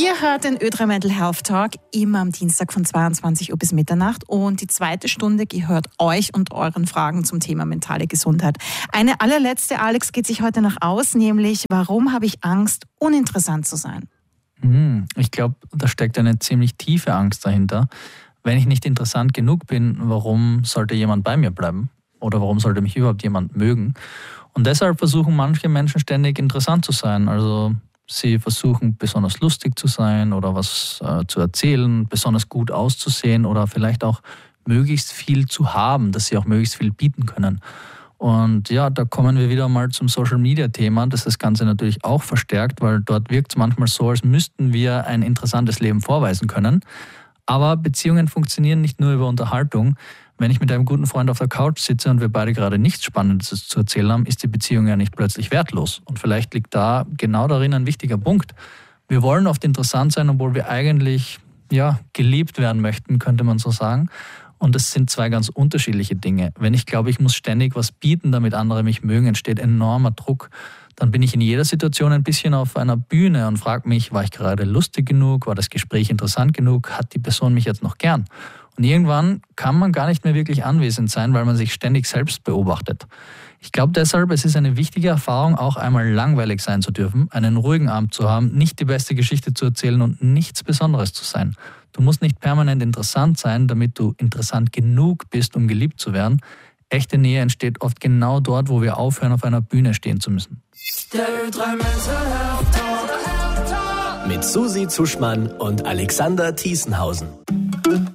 Ihr hört den Ö3 Mental Health Talk immer am Dienstag von 22 Uhr bis Mitternacht und die zweite Stunde gehört euch und euren Fragen zum Thema mentale Gesundheit. Eine allerletzte, Alex, geht sich heute noch aus, nämlich warum habe ich Angst, uninteressant zu sein? Ich glaube, da steckt eine ziemlich tiefe Angst dahinter. Wenn ich nicht interessant genug bin, warum sollte jemand bei mir bleiben? Oder warum sollte mich überhaupt jemand mögen? Und deshalb versuchen manche Menschen ständig interessant zu sein. Also sie versuchen besonders lustig zu sein oder was zu erzählen, besonders gut auszusehen oder vielleicht auch möglichst viel zu haben, dass sie auch möglichst viel bieten können. Und ja, da kommen wir wieder mal zum Social-Media-Thema, das das Ganze natürlich auch verstärkt, weil dort wirkt es manchmal so, als müssten wir ein interessantes Leben vorweisen können. Aber Beziehungen funktionieren nicht nur über Unterhaltung. Wenn ich mit einem guten Freund auf der Couch sitze und wir beide gerade nichts Spannendes zu erzählen haben, ist die Beziehung ja nicht plötzlich wertlos. Und vielleicht liegt da genau darin ein wichtiger Punkt. Wir wollen oft interessant sein, obwohl wir eigentlich geliebt werden möchten, könnte man so sagen. Und das sind zwei ganz unterschiedliche Dinge. Wenn ich glaube, ich muss ständig was bieten, damit andere mich mögen, entsteht enormer Druck. Dann bin ich in jeder Situation ein bisschen auf einer Bühne und frage mich, war ich gerade lustig genug, war das Gespräch interessant genug, hat die Person mich jetzt noch gern? Und irgendwann kann man gar nicht mehr wirklich anwesend sein, weil man sich ständig selbst beobachtet. Ich glaube deshalb, es ist eine wichtige Erfahrung, auch einmal langweilig sein zu dürfen, einen ruhigen Abend zu haben, nicht die beste Geschichte zu erzählen und nichts Besonderes zu sein. Du musst nicht permanent interessant sein, damit du interessant genug bist, um geliebt zu werden. Echte Nähe entsteht oft genau dort, wo wir aufhören, auf einer Bühne stehen zu müssen. Der Ö3 Mental Health Talk mit Susi Zuschmann und Alexander Thiesenhausen.